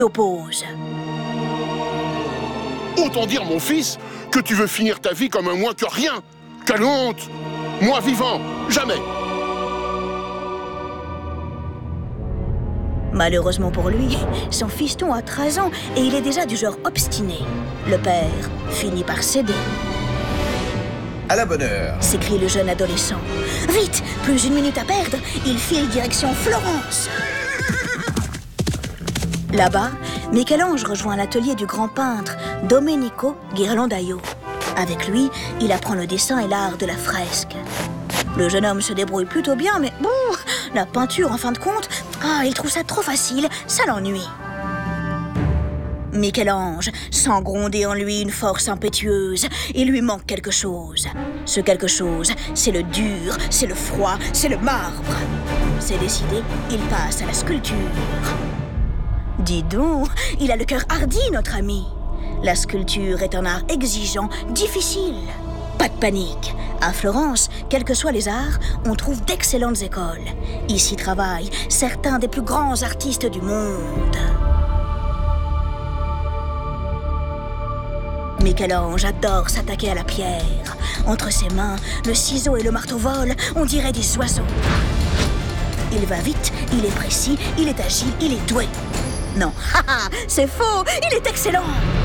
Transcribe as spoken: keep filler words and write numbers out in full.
oppose. Autant dire, mon fils, que tu veux finir ta vie comme un moins que rien. Quelle honte! Moi vivant, jamais! Malheureusement pour lui, son fiston a treize ans et il est déjà du genre obstiné. Le père finit par céder. À la bonne heure. S'écrie le jeune adolescent. Vite, plus une minute à perdre, il file direction Florence. Là-bas, Michel-Ange rejoint l'atelier du grand peintre Domenico Ghirlandaio. Avec lui, il apprend le dessin et l'art de la fresque. Le jeune homme se débrouille plutôt bien, mais bon, la peinture, en fin de compte, ah, il trouve ça trop facile, ça l'ennuie. Michel-Ange sent gronder en lui une force impétueuse. Il lui manque quelque chose. Ce quelque chose, c'est le dur, c'est le froid, c'est le marbre. C'est décidé, il passe à la sculpture. Dis donc, il a le cœur hardi, notre ami. La sculpture est un art exigeant, difficile. Pas de panique. À Florence, quels que soient les arts, on trouve d'excellentes écoles. Ici travaillent certains des plus grands artistes du monde. Michel-Ange adore s'attaquer à la pierre. Entre ses mains, le ciseau et le marteau volent, on dirait des oiseaux. Il va vite, il est précis, il est agile, il est doué. Non, haha, c'est faux, il est excellent.